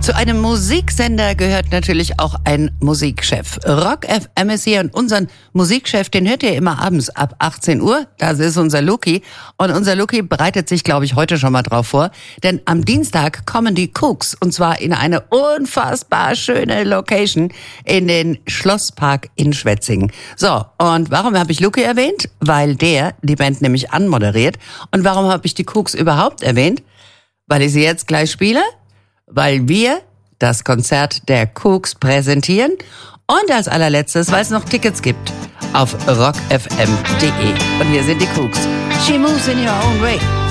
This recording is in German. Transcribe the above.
Zu einem Musiksender gehört natürlich auch ein Musikchef. Rock FM ist hier und unseren Musikchef, den hört ihr immer abends ab 18 Uhr. Das ist unser Luki. Und unser Luki bereitet sich, glaube ich, heute schon mal drauf vor. Denn am Dienstag kommen die Cooks. Und zwar in eine unfassbar schöne Location in den Schlosspark in Schwetzingen. So, und warum habe ich Luki erwähnt? Weil der die Band nämlich anmoderiert. Und warum habe ich die Cooks überhaupt erwähnt? Weil ich sie jetzt gleich spiele? Weil wir das Konzert der Cooks präsentieren und als allerletztes, weil es noch Tickets gibt, auf rockfm.de. Und hier sind die Cooks. She moves in your own way.